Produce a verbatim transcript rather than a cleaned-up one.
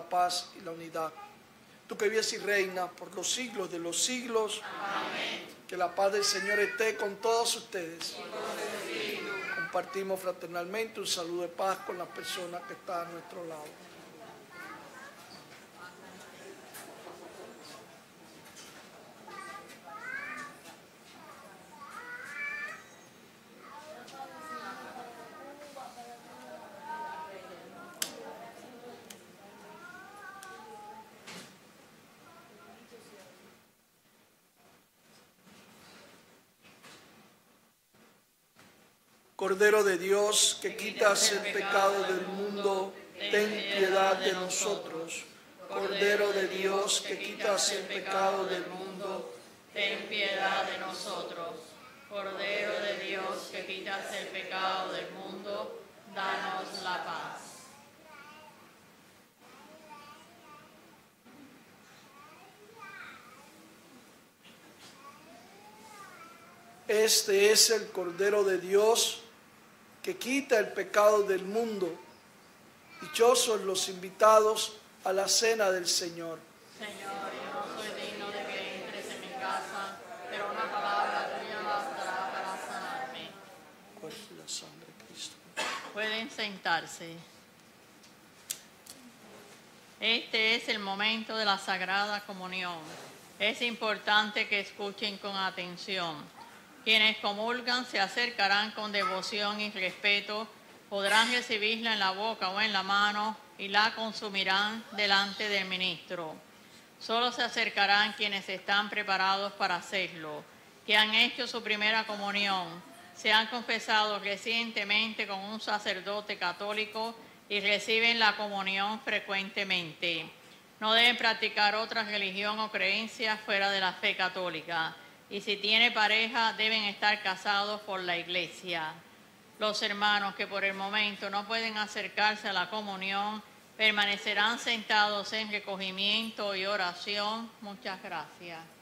la paz y la unidad. Tú que vives y reinas por los siglos de los siglos. Amén. Que la paz del Señor esté con todos ustedes. Compartimos fraternalmente un saludo de paz con las personas que están a nuestro lado. Cordero de Dios, que quitas el pecado del mundo, ten piedad de nosotros. Cordero de Dios, que quitas el pecado del mundo, ten piedad de nosotros. Cordero de Dios, que quitas el pecado del mundo, danos la paz. Este es el Cordero de Dios, que quita el pecado del mundo. Dichosos los invitados a la cena del Señor. Señor, yo no soy digno de que entres en mi casa, pero una palabra tuya bastará para sanarme. ¿Cuál es la sangre de Cristo? Pueden sentarse. Este es el momento de la Sagrada Comunión. Es importante que escuchen con atención. Quienes comulgan se acercarán con devoción y respeto, podrán recibirla en la boca o en la mano y la consumirán delante del ministro. Solo se acercarán quienes están preparados para hacerlo, que han hecho su primera comunión, se han confesado recientemente con un sacerdote católico y reciben la comunión frecuentemente. No deben practicar otra religión o creencia fuera de la fe católica. Y si tiene pareja, deben estar casados por la Iglesia. Los hermanos que por el momento no pueden acercarse a la comunión, permanecerán sentados en recogimiento y oración. Muchas gracias.